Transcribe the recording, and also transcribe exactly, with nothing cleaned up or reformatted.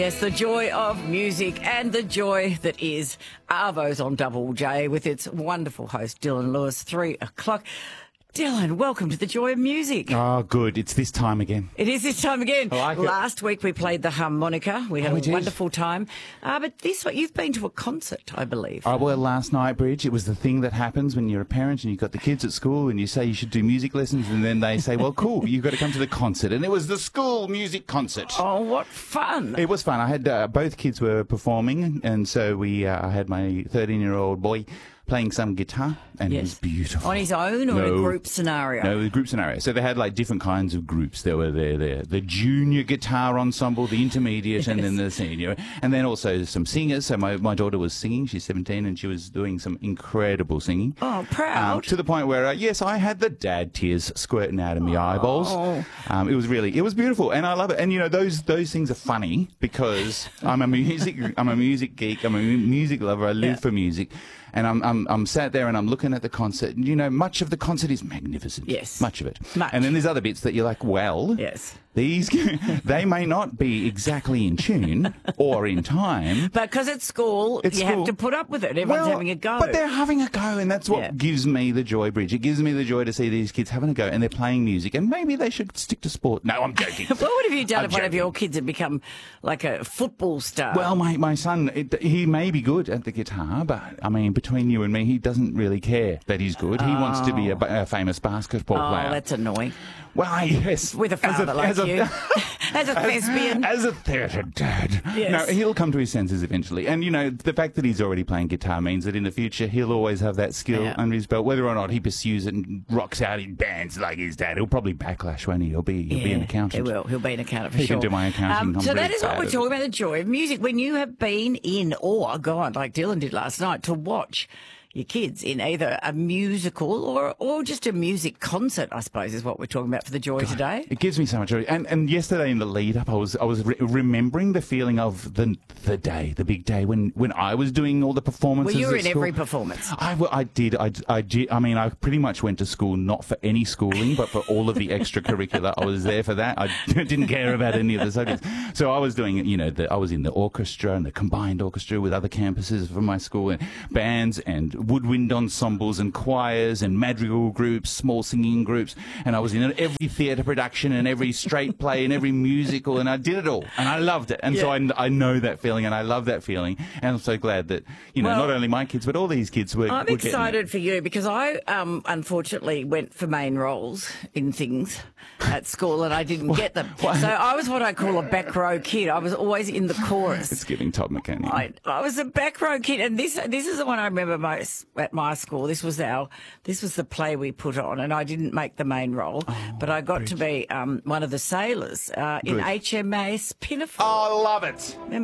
Yes, the joy of music and the joy that is Arvo's on Double J with its wonderful host, Dylan Lewis, three o'clock. Dylan, welcome to the Joy of Music. Oh, good. It's this time again. It is this time again. I like it. Last week we played the harmonica. We had Oh, a we did. wonderful time. Uh, but this week you've been to a concert, I believe. Oh, well, last night, Bridge, it was the thing that happens when you're a parent and you've got the kids at school and you say you should do music lessons and then they say, well, cool, you've got to come to the concert. And it was the school music concert. Oh, what fun. It was fun. I had uh, both kids were performing, and so we uh, I had my thirteen-year-old boy playing some guitar, and Yes. it was beautiful. On his own or in a No. group scenario? No, the group scenario. So they had like different kinds of groups. There were the the, the junior guitar ensemble, the intermediate, and then the senior, and then also some singers. So my, my daughter was singing. She's seventeen, and she was doing some incredible singing. Oh, proud. Um, to the point where, uh, yes, I had the dad tears squirting out of my eyeballs. Oh. Um, it was really, it was beautiful, and I love it. And you know, those those things are funny because I'm a music, I'm a music geek, I'm a mu- music lover. I live Yeah. for music, and I'm I'm I'm sat there and I'm looking at the concert. And you know, much of the concert is magnificent. Yes. much of it. Much. And then there's other bits that you're like, well, Yes. these they may not be exactly in tune or in time. But because it's school, It's you school. have to put up with it. Everyone's Well, having a go. But they're having a go, and that's what Yeah. gives me the joy, Bridge. It gives me the joy to see these kids having a go, and they're playing music, and maybe they should stick to sport. No, I'm joking. What would have you done I'm if one of joking. your kids had become like a football star? Well, my, my son, it, he may be good at the guitar, but, I mean, between you and me, he doesn't really care that he's good. He wants to be a, ba- a famous basketball oh, player. that's annoying. Well, yes. With a As father like as a- you. As a thespian. As a theatre dad. Yes. No, he'll come to his senses eventually. And, you know, the fact that he's already playing guitar means that in the future he'll always have that skill Yeah. under his belt. Whether or not he pursues it and rocks out in bands like his dad, he'll probably backlash, won't he? He'll be, he'll be an accountant. He will. He'll be an accountant for He sure. can do my accounting. I'm so that really is what bad we're at talking it. about, the joy of music. When you have been in or gone, like Dylan did last night, to watch your kids in either a musical or or just a music concert, I suppose, is what we're talking about for the joy today. It gives me so much joy. And and yesterday in the lead up, I was I was re- remembering the feeling of the the day, the big day when, when I was doing all the performances. Well, you were at in school. every performance. I, well, I did. I, I did. I mean, I pretty much went to school not for any schooling, but for all of the extracurricular. I was there for that. I didn't care about any of the subjects. So I was doing, you know, the, I was in the orchestra and the combined orchestra with other campuses from my school, and bands and woodwind ensembles and choirs and madrigal groups, small singing groups. And I was in every theatre production and every straight play and every musical, and I did it all, and I loved it. And so I, I know that feeling, and I love that feeling. And I'm so glad that, you know, Well, not only my kids, but all these kids were. I'm were getting it. excited for you because I um, unfortunately went for main roles in things at school and I didn't get them. Why? So I was what I call a back row kid. I was always in the chorus. It's giving Todd McKenny. I, I was a back row kid, and this this is the one I remember most at my school. This was our this was the play we put on, and I didn't make the main role, but I got to be um, one of the sailors uh, in Good. H M A S Pinafore. Oh, I love it. Remember